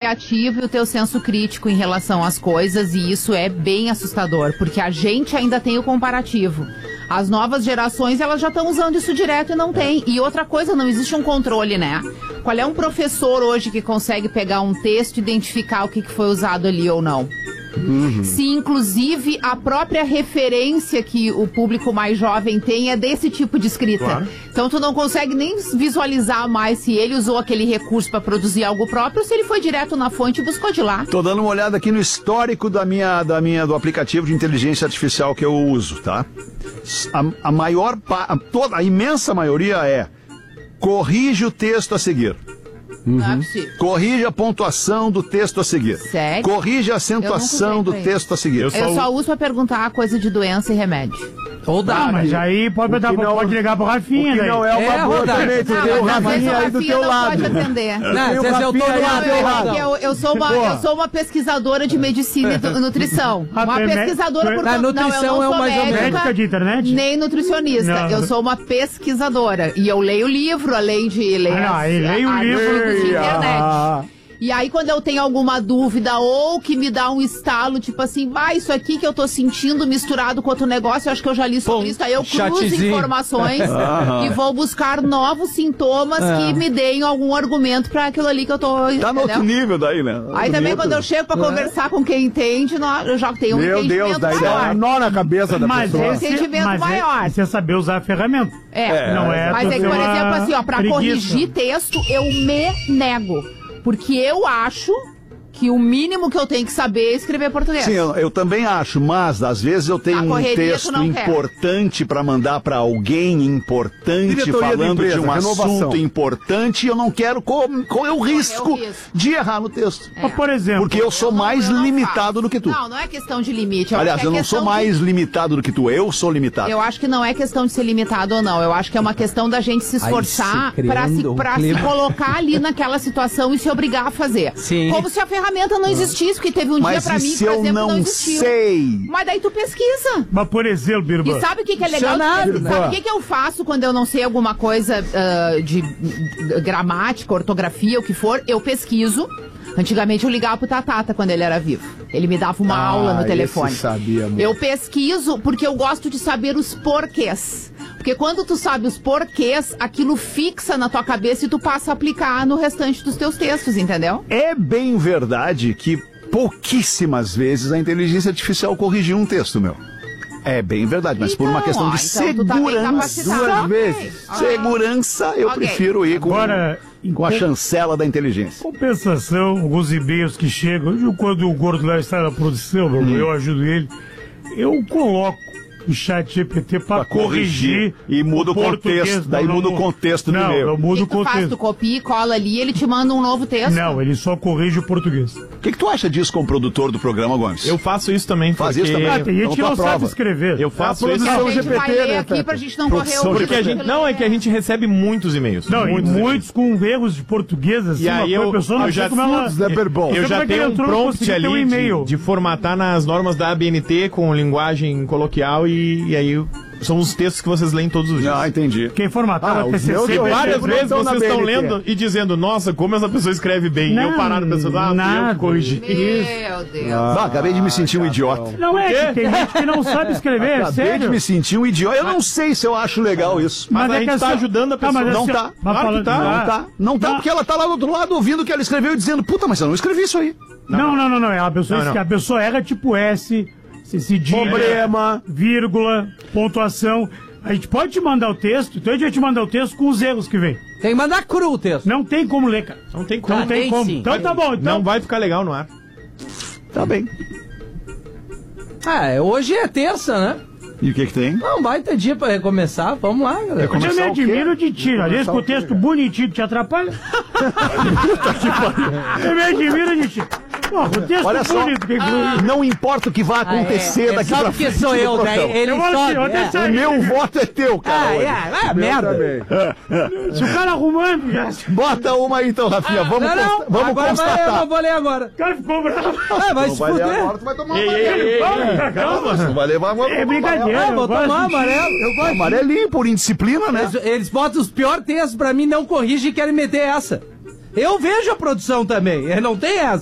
criativo e o teu senso crítico em relação às coisas, e isso é bem assustador, porque a gente ainda tem o comparativo. As novas gerações, elas já estão usando isso direto e não tem. E outra coisa, não existe um controle, né? Qual é um professor hoje que consegue pegar um texto e identificar o que foi usado ali ou não? Se inclusive a própria referência que o público mais jovem tem é desse tipo de escrita. Claro. Então tu não consegue nem visualizar mais se ele usou aquele recurso para produzir algo próprio ou se ele foi direto na fonte e buscou de lá. Tô dando uma olhada aqui no histórico do aplicativo de inteligência artificial que eu uso, tá? A imensa maioria corrige o texto a seguir. Não é possível. Corrige a pontuação do texto a seguir. Sério? Corrige a acentuação do texto a seguir. Eu só uso pra perguntar coisa de doença e remédio. Ou dá, mas aí pode ligar pro Rafinha. O que não é uma boa também, tu tem o Rafinha aí do teu lado. Pode atender. Eu sou uma pesquisadora de medicina e nutrição. Uma pesquisadora por nutrição é o mais ou menos. Médica de internet? Nem nutricionista. Eu sou uma pesquisadora. E eu leio livro, além de ler leio livro de internet. E aí, quando eu tenho alguma dúvida ou que me dá um estalo, tipo assim, isso aqui que eu tô sentindo misturado com outro negócio, eu acho que eu já li sobre isso, aí eu cruzo informações e vou buscar novos sintomas que me deem algum argumento pra aquilo ali que eu tô... Tá no outro nível daí, né? Aí também, quando eu chego pra conversar com quem entende, eu já tenho um entendimento maior. Dá um nó na cabeça da pessoa. Um entendimento maior. Você saber usar a ferramenta. Não é. Mas é que, por exemplo, assim, ó, pra corrigir texto, eu me nego. Porque eu acho que o mínimo que eu tenho que saber é escrever português. Sim, eu também acho, mas às vezes eu tenho um texto importante para mandar para alguém importante, falando de um assunto importante, e eu não quero correr o risco de errar no texto. Por exemplo... Porque eu sou mais limitado do que tu. Não é questão de limite. Aliás, eu não sou mais limitado do que tu, eu sou limitado. Eu acho que não é questão de ser limitado ou não, eu acho que é uma questão da gente se esforçar para se colocar ali naquela situação e se obrigar a fazer. Sim. Como se a ferramenta não existisse, porque teve um dia pra mim, por exemplo, não existiu. Sei. Mas daí tu pesquisa. Mas, por exemplo, Birba... E sabe o que é legal? Sabe o que eu faço quando eu não sei alguma coisa de gramática, ortografia, o que for? Eu pesquiso. Antigamente eu ligava pro Tatata quando ele era vivo. Ele me dava uma aula no telefone. Sabia, amor. Eu pesquiso porque eu gosto de saber os porquês. Porque quando tu sabe os porquês, aquilo fixa na tua cabeça e tu passa a aplicar no restante dos teus textos, entendeu? É bem verdade que pouquíssimas vezes a inteligência artificial corrigiu um texto, meu. É bem verdade, mas por uma questão de segurança. 2 vezes. Segurança, eu prefiro ir com a chancela da inteligência. Compensação, alguns e-mails que chegam, quando o Gordo lá está na produção, eu ajudo ele, eu coloco o chat GPT para corrigir e muda o contexto, daí muda o contexto do e-mail. Eu mudo o contexto. Tu copia e cola ali e ele te manda um novo texto? Não, ele só corrige o português. O que tu acha disso como produtor do programa, Gomes? Eu faço isso também. Faz isso também? Tem gente que não sabe escrever. Eu faço isso. A gente vai ler aqui pra gente não correr o porque é que a gente recebe muitos e-mails. Não, muitos com erros de português, assim, e aí eu já tenho um prompt ali de formatar nas normas da ABNT com linguagem coloquial e aí são os textos que vocês leem todos os dias. Ah, entendi. Quem formatava a TCC... Várias vezes vocês estão lendo e dizendo, nossa, como essa pessoa escreve bem. E eu parado pensando, eu corrigi. Meu Deus. Acabei de me sentir um idiota. Não é, tem gente que não sabe escrever, Acabei de me sentir um idiota. Eu não sei se eu acho legal isso. Mas a gente tá ajudando a pessoa. Não tá. Claro que tá. Não tá porque ela tá lá do outro lado ouvindo o que ela escreveu e dizendo, puta, mas eu não escrevi isso aí. Não. A pessoa erra tipo S... cedilha, problema, vírgula, pontuação. A gente pode te mandar o texto, então a gente vai te mandar o texto com os erros que vem. Tem que mandar cru o texto. Não tem como ler, cara. Não tem como. Não tem como. Sim. Então tá bom. Então... Não vai ficar legal no ar. Tá bem. Hoje é terça, né? E o que tem? Não, vai ter dia pra recomeçar. Vamos lá, galera. Eu me admiro de ti. Aliás, com o texto bonitinho te atrapalha. Eu me admiro de ti. Pô, o texto olha só, bonito, não importa o que vai acontecer daqui pra frente. Sabe que sou eu, né? Ele sobe. O meu voto é teu, cara. Merda. Se o cara arrumando, já... Bota uma aí então, Rafinha. Vamos constatar. Eu não vou ler agora. O cara ficou bravo. Vai se fuder. Agora tu vai tomar um amarelo. Calma. Não vai levar uma... É brincadeira. Vou tomar amarelo. Eu gosto. Amarelinho, por indisciplina, né? Eles botam os piores textos pra mim, não corrigem e querem meter essa. Eu vejo a produção também. Não tem essa.